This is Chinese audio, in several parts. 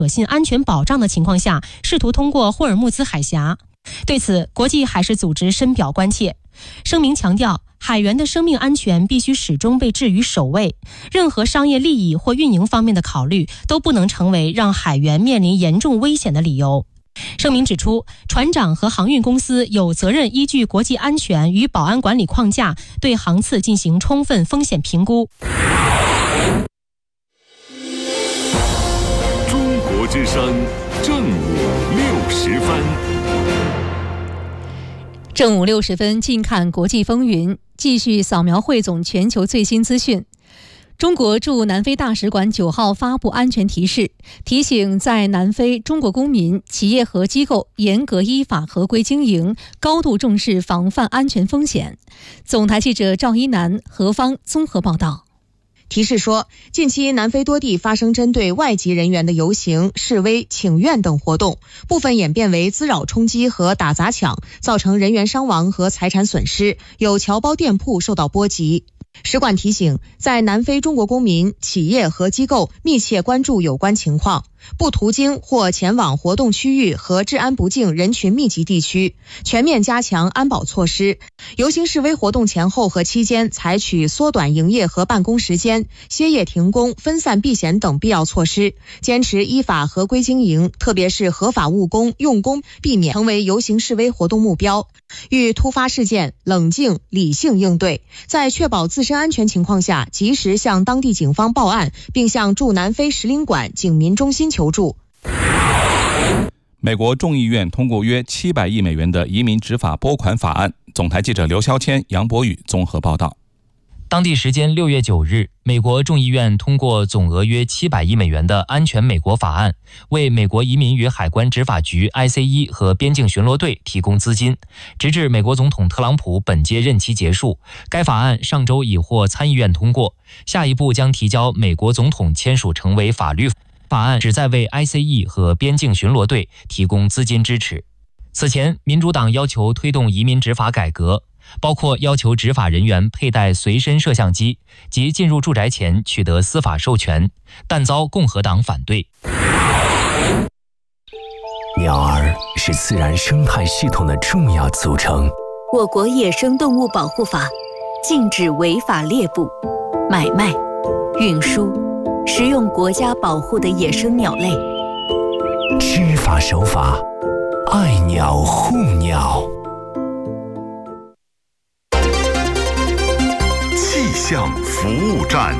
可信安全保障的情况下，试图通过霍尔木兹海峡。对此，国际海事组织深表关切。声明强调，海员的生命安全必须始终被置于首位，任何商业利益或运营方面的考虑都不能成为让海员面临严重危险的理由。声明指出，船长和航运公司有责任依据国际安全与保安管理框架，对航次进行充分风险评估。 中国之声正午60分。 正午60分，近看国际风云，继续扫描汇总全球最新资讯。中国驻南非大使馆9号发布安全提示，提醒在南非中国公民、企业和机构严格依法合规经营，高度重视防范安全风险。总台记者赵一楠、何方综合报道。 提示说，近期南非多地发生针对外籍人员的游行、示威、请愿等活动，部分演变为滋扰冲击和打砸抢，造成人员伤亡和财产损失，有侨胞店铺受到波及。使馆提醒，在南非中国公民、企业和机构密切关注有关情况，不途经或前往活动区域和治安不敬人群密集地区，全面加强安保措施。游行示威活动前后和期间采取缩短营业和办公时间、歇业停工、分散避险等必要措施，坚持依法合规经营，特别是合法务工、用工，避免成为游行示威活动目标。遇突发事件，冷静理性应对，在确保自身安全情况下，及时向当地警方报案，并向驻南非使领馆警民中心求助。 美国众议院通过约700亿美元的移民执法拨款法案。总台记者刘霄谦、杨博宇综合报道。 当地时间6月9日，美国众议院通过总额约700亿美元的安全美国法案，为美国移民与海关执法局 ICE 和边境巡逻队提供资金，直至美国总统特朗普本届任期结束。该法案上周已获参议院通过，下一步将提交美国总统签署成为法律。法案旨在为 ICE 和边境巡逻队提供资金支持。此前，民主党要求推动移民执法改革，包括要求执法人员佩戴随身摄像机及进入住宅前取得司法授权，但遭共和党反对。 鸟儿是自然生态系统的重要组成。 我国野生动物保护法禁止违法猎捕、买卖、运输、食用国家保护的野生鸟类。 知法守法，爱鸟护鸟。 气象服务站。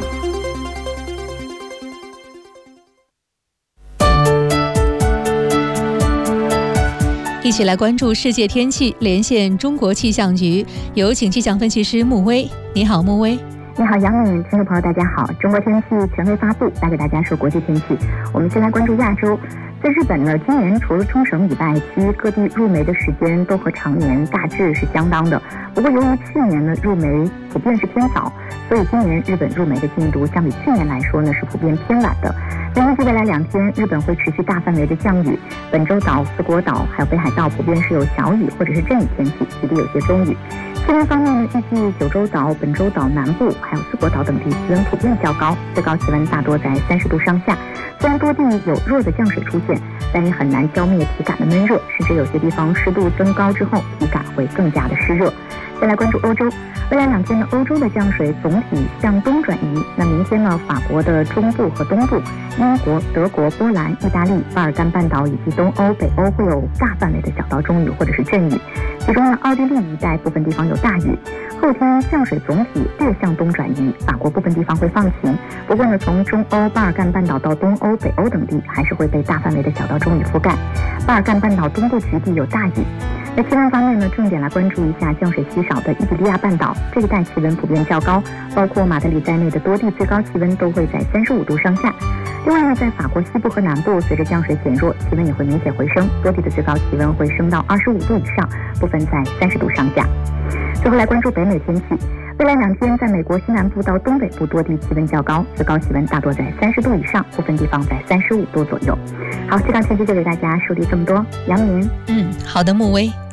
一起来关注世界天气，连线中国气象局，有请气象分析师穆威。你好，穆威。 你好，杨敏，听众朋友大家好。中国天气权威发布，带给大家说国际天气。我们先来关注亚洲。在日本呢，今年除了冲绳以外，其余各地入梅的时间都和常年大致是相当的。不过由于去年呢入梅普遍是偏早，所以今年日本入梅的进度相比去年来说呢是普遍偏晚的。那预计未来2天，日本会持续大范围的降雨，本州岛、四国岛还有北海道普遍是有小雨或者是阵雨天气，局地有些中雨。气温方面呢，预计九州岛、本州岛南部还有四国岛等地气温普遍较高，最高气温大多在30度上下。虽然多地有弱的降水出现，但也很难消灭体感的闷热，甚至有些地方湿度增高之后，体感会更加的湿热。再来关注欧洲，未来2天呢，欧洲的降水总体向东转移。那明天呢，法国的中部和东部、英国、德国、波兰、意大利、巴尔干半岛以及东欧、北欧会有大范围的小到中雨或者是阵雨，其中呢，奥地利一带部分地方有大雨。后天降水总体略向东转移，法国部分地方会放晴，不过呢，从中欧、巴尔干半岛到东欧、北欧等地还是会被大范围的小到中雨覆盖。巴尔干半岛东部局地有大雨。在气温方面呢，重点来关注一下降水稀少的伊比利亚半岛，这一带气温普遍较高，包括马德里在内的多地最高气温都会在35度上下。另外呢，在法国西部和南部，随着降水减弱，气温也会明显回升，多地的最高气温会升到25度以上，部分在30度上下。最后来关注北美天气，未来2天在美国西南部到东北部多地气温较高，最高气温大多在30度以上，部分地方在35度左右。好，这档天气就给大家梳理这么多。杨明， 好的，穆威。